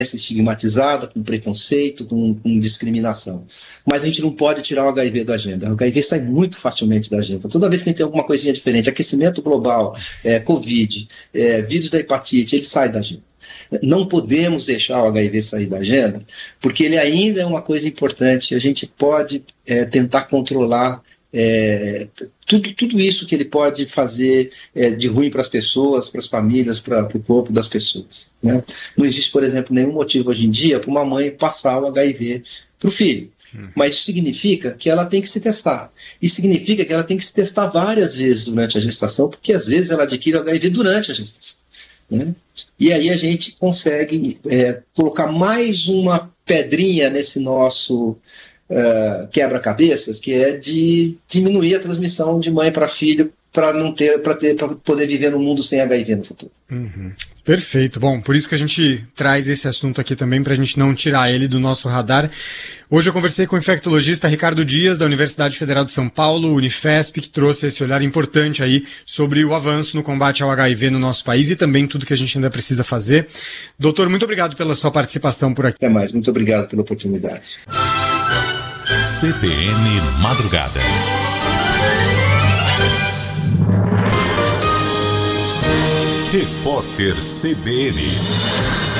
estigmatizada, com preconceito, com discriminação. Mas a gente não pode tirar o HIV da agenda. O HIV sai muito facilmente da agenda. Toda vez que a gente tem alguma coisinha diferente, aquecimento global, Covid, vírus da hepatite, ele sai da agenda. Não podemos deixar o HIV sair da agenda, porque ele ainda é uma coisa importante. A gente pode tentar controlar tudo isso que ele pode fazer de ruim para as pessoas, para as famílias, para o corpo das pessoas, né? Não existe, por exemplo, nenhum motivo hoje em dia para uma mãe passar o HIV para o filho. Mas isso significa que ela tem que se testar. E significa que ela tem que se testar várias vezes durante a gestação, porque às vezes ela adquire o HIV durante a gestação, né? E aí a gente consegue colocar mais uma pedrinha nesse nosso quebra-cabeças, que é de diminuir a transmissão de mãe para filho, para poder viver no mundo sem HIV no futuro. Perfeito. Bom, por isso que a gente traz esse assunto aqui também, para a gente não tirar ele do nosso radar. Hoje eu conversei com o infectologista Ricardo Dias, da Universidade Federal de São Paulo, Unifesp, que trouxe esse olhar importante aí sobre o avanço no combate ao HIV no nosso país e também tudo que a gente ainda precisa fazer. Doutor, muito obrigado pela sua participação por aqui. Até mais, muito obrigado pela oportunidade. CBN Madrugada. Repórter CBN.